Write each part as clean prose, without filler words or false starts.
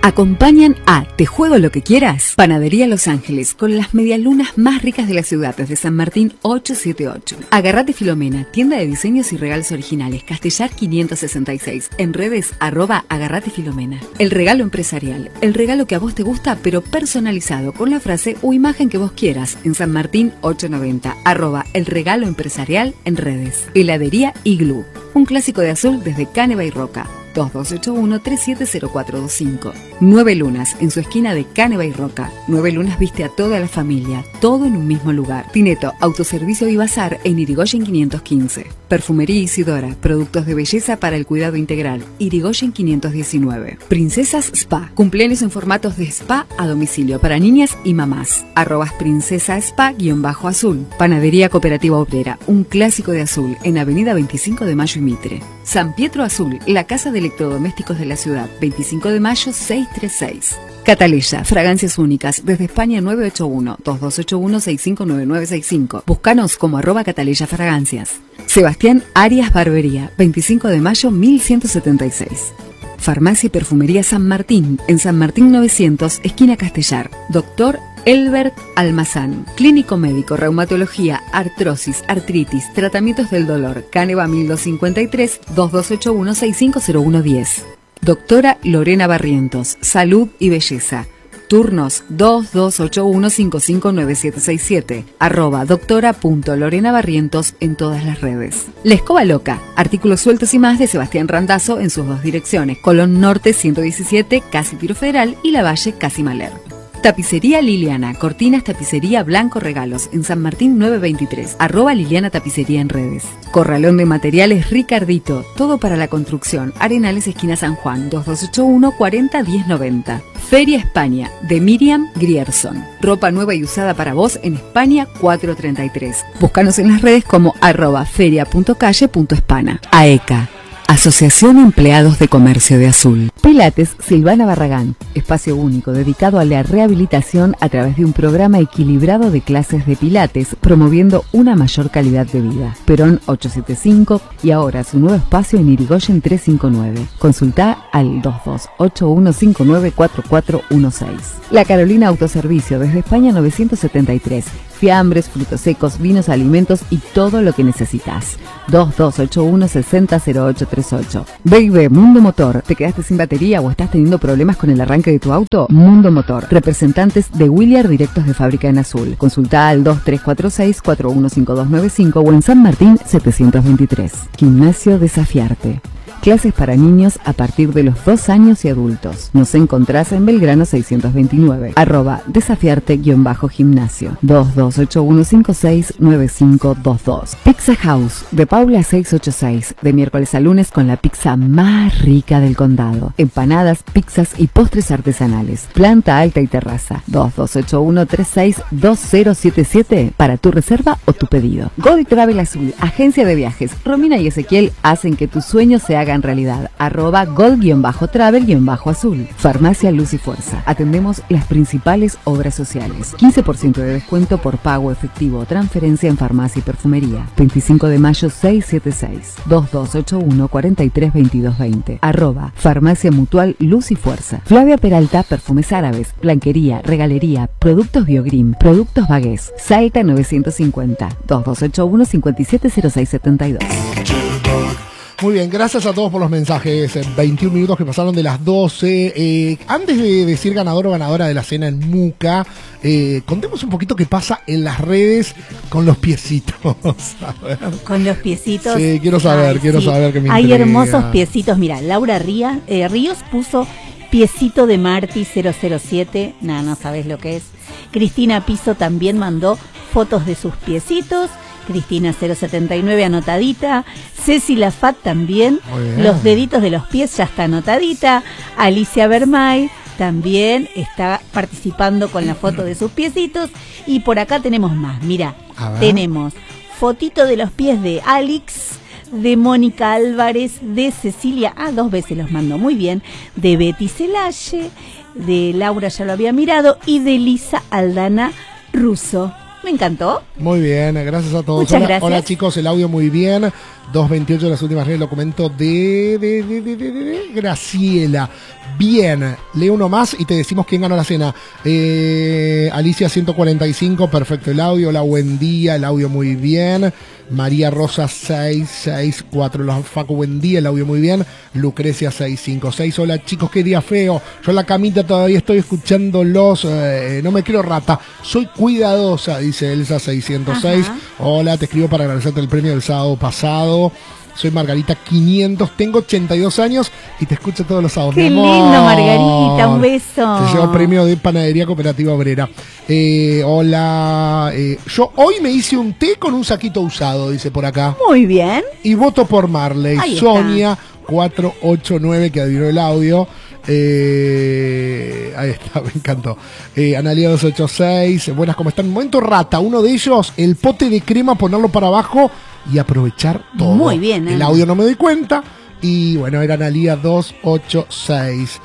Acompañan a Te Juego Lo Que Quieras, Panadería Los Ángeles, con las medialunas más ricas de la ciudad, desde San Martín 878. Agarrate Filomena, tienda de diseños y regalos originales, Castellar 566, en redes @Agarrate Filomena. El regalo empresarial, el regalo que a vos te gusta, pero personalizado, con la frase o imagen que vos quieras, en San Martín 890, @El Regalo Empresarial en redes. Heladería Iglú, un clásico de azul desde Caneva y Roca. 2281-370425. 9 Lunas, en su esquina de Caneva y Roca. 9 Lunas viste a toda la familia, todo en un mismo lugar. Tineto, Autoservicio y Bazar en Irigoyen 515. Perfumería Isidora, productos de belleza para el cuidado integral, Irigoyen 519. Princesas Spa, cumpleaños en formatos de spa a domicilio para niñas y mamás. @Princesa Spa_azul. Panadería Cooperativa Obrera, un clásico de azul, en Avenida 25 de Mayo y Mitre. San Pietro Azul, la casa de electrodomésticos de la ciudad, 25 de mayo 636. Cataleya, fragancias únicas, desde España 981-2281-659965. Búscanos como @Cataleya Fragancias. Sebastián Arias Barbería, 25 de mayo 1176. Farmacia y Perfumería San Martín, en San Martín 900, esquina Castellar. Doctor Elbert Almazán, clínico médico, reumatología, artrosis, artritis, tratamientos del dolor, Caneva 1253, 2281-650110. Doctora Lorena Barrientos, salud y belleza. Turnos 2281-559767, @doctora.lorenabarrientos en todas las redes. La Escoba Loca, artículos sueltos y más de Sebastián Randazzo en sus dos direcciones, Colón Norte 117, casi Tiro Federal, y La Valle, casi Maler. Tapicería Liliana, cortinas, tapicería, blanco, regalos, en San Martín 923, @Liliana Tapicería en redes. Corralón de materiales Ricardito, todo para la construcción, Arenales, esquina San Juan, 2281-40-1090. Feria España, de Miriam Grierson, ropa nueva y usada para vos en España 433. Búscanos en las redes como @feria.calle.espana. AECA, Asociación Empleados de Comercio de Azul. Pilates Silvana Barragán, espacio único dedicado a la rehabilitación a través de un programa equilibrado de clases de pilates, promoviendo una mayor calidad de vida. Perón 875 y ahora su nuevo espacio en Irigoyen 359. Consulta al 2281594416. La Carolina Autoservicio, desde España 973. Fiambres, frutos secos, vinos, alimentos y todo lo que necesitas. 2281-600838. Baby Mundo Motor, ¿te quedaste sin batería o estás teniendo problemas con el arranque de tu auto? Mundo Motor, representantes de Williard directos de fábrica en azul. Consulta al 2346-415295 o en San Martín 723. Gimnasio Desafiarte. Clases para niños a partir de los 2 años y adultos. Nos encontrás en Belgrano 629, @desafiarte_gimnasio, 2281569522. Pizza House, de Paula 686, de miércoles a lunes con la pizza más rica del condado. Empanadas, pizzas y postres artesanales. Planta alta y terraza, 2281362077 para tu reserva o tu pedido. Gold Travel Azul, agencia de viajes. Romina y Ezequiel hacen que tus sueños se hagan realidad, @gold_travel_azul. Farmacia Luz y Fuerza. Atendemos las principales obras sociales. 15% de descuento por pago efectivo o transferencia en farmacia y perfumería. 25 de mayo 676, 2281-432220. Farmacia Mutual Luz y Fuerza. Flavia Peralta, perfumes árabes, blanquería, regalería, productos Biogrim, productos Bagués. Salta 950, 2281-570672. Muy bien, gracias a todos por los mensajes. 21 minutos que pasaron de las 12. Antes de decir ganador o ganadora de la cena en Muca, contemos un poquito qué pasa en las redes con los piecitos. A ver. Con los piecitos. Sí, quiero saber qué me Hay intriga. hermosos piecitos. Mira, Laura Ríos puso piecito de Marti 007. No sabes lo que es. Cristina Piso también mandó fotos de sus piecitos. Cristina 079 anotadita. Ceci Lafat también. Los deditos de los pies ya está anotadita. Alicia Bermay también está participando con la foto de sus piecitos. Y por acá tenemos más. Mira, tenemos fotito de los pies de Alex, de Mónica Álvarez, de Cecilia, 2 veces los mandó, muy bien, de Betty Celaye, de Laura ya lo había mirado, y de Lisa Aldana Russo. Me encantó. Muy bien, gracias a todos. Muchas gracias. Hola chicos, el audio muy bien. 2:28 de las últimas redes, lo comento de Graciela. Bien, leo uno más y te decimos quién ganó la cena. Alicia 145, perfecto el audio. Hola, buen día, el audio muy bien. María Rosa 664, la Facu, buen día, el audio muy bien. Lucrecia 656, hola chicos, qué día feo. Yo en la camita todavía estoy escuchándolos, no me creo rata, soy cuidadosa, dice Elsa 606. Ajá. Hola, te escribo para agradecerte el premio del sábado pasado. Soy Margarita 500, tengo 82 años y te escucho todos los sábados. Qué mi amor. lindo, Margarita, un beso. Te llevo premio de Panadería Cooperativa Obrera. Hola, yo hoy me hice un té con un saquito usado, dice por acá. Muy bien. Y voto por Marley. Ahí Sonia 489, que adivinó el audio. Ahí está, me encantó. Analia 286, buenas, ¿cómo están? Momento rata, uno de ellos, el pote de crema, ponerlo para abajo y aprovechar todo. Muy bien, El audio no me doy cuenta. Y bueno, era Analia 286.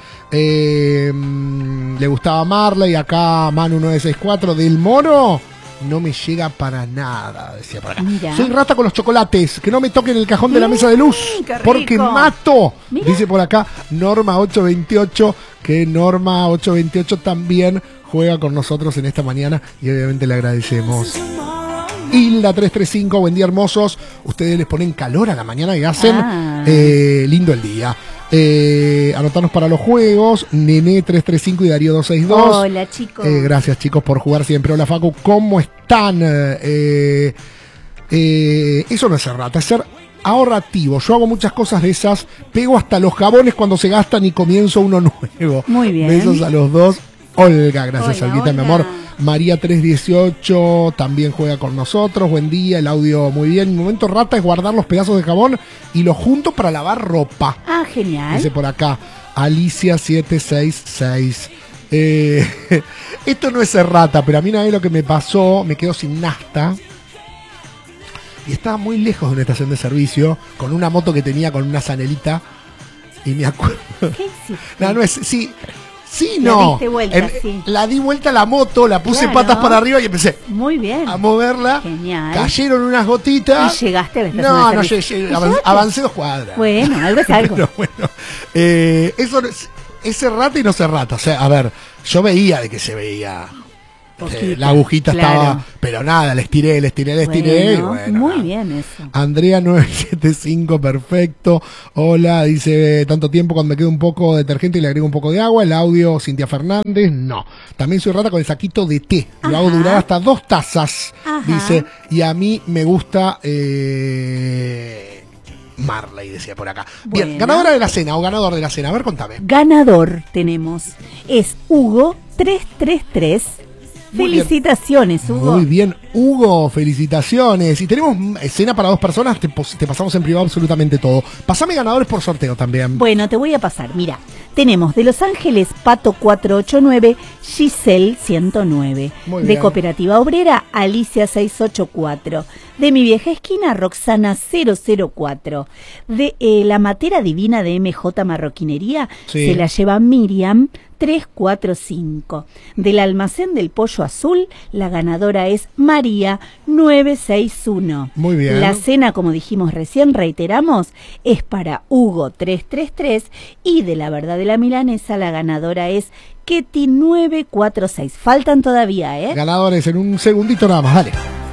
Le gustaba Marley, acá Manu 964 del Moro. No me llega para nada, decía por acá. Mira. Soy rata con los chocolates, que no me toquen el cajón de la mesa de luz, qué rico. porque mato. Mira. Dice por acá Norma 828, que Norma 828 también juega con nosotros en esta mañana y obviamente le agradecemos. Hilda 335, buen día hermosos. Ustedes les ponen calor a la mañana y hacen lindo el día. Anotarnos para los juegos. Nene 335 y Darío 262. Hola, chicos. Gracias, chicos, por jugar siempre. Hola, Facu, ¿cómo están? Eso no es ser rata, es ser ahorrativo. Yo hago muchas cosas de esas. Pego hasta los jabones cuando se gastan y comienzo uno nuevo. Muy bien. Besos a los dos. Olga, gracias, Hola, Olguita, mi Olga. amor. María 318 también juega con nosotros. Buen día, el audio muy bien. Mi momento rata es guardar los pedazos de jabón y los junto para lavar ropa. Ah, genial. Dice por acá Alicia 766. Esto no es ser rata, pero a mí una vez lo que me pasó, me quedo sin nafta y estaba muy lejos de una estación de servicio con una moto que tenía con una zanelita y me acuerdo. ¿Qué hiciste? No es sí. Sí, La no. diste vuelta, sí. La di vuelta a la moto, la puse Claro. patas para arriba y empecé Muy bien. a moverla. Genial. Cayeron unas gotitas. ¿Y llegaste a la estación No, de no servicio? llegué. ¿Y Avancé, llegaste? avancé 2 cuadras. Bueno, algo es algo. Pero bueno, eso es ser rata y no ser rata. O sea, a ver, yo veía de que se veía. Poquito, La agujita claro. estaba, pero nada, le estiré. Y bueno, muy nada. bien eso. Andrea 975, perfecto. Hola, dice, tanto tiempo cuando me queda un poco de detergente y le agrego un poco de agua. El audio, Cintia Fernández, no. También soy rata con el saquito de té. Lo hago Ajá. durar hasta 2 tazas, Ajá. dice. Y a mí me gusta Marley, decía por acá. Bien, Bueno. ganadora de la cena o ganador de la cena. A ver, contame. Ganador tenemos. Es Hugo 333. Muy bien. Felicitaciones, Hugo. Muy bien, Hugo, felicitaciones. Y tenemos cena para 2 personas, te pasamos en privado absolutamente todo. Pasame ganadores por sorteo también. Bueno, te voy a pasar. Mira, tenemos de Los Ángeles Pato 489, Giselle 109. Muy De bien. Cooperativa Obrera, Alicia 684. De Mi Vieja Esquina, Roxana 004. De La Matera Divina de MJ Marroquinería, Sí. se la lleva Miriam 345. Del Almacén del Pollo Azul, la ganadora es María 961. Muy bien. La cena, como dijimos recién, reiteramos, es para Hugo 333 y de La Verdad de la Milanesa la ganadora es Ketty 946. Faltan todavía, ¿eh? Ganadores en un segundito nada más, dale.